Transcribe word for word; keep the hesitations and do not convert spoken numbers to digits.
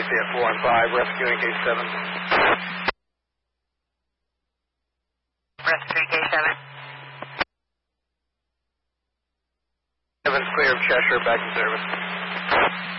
at four one five, rescuing K seven. Rescue K seven. Seven's clear of Cheshire, back in service.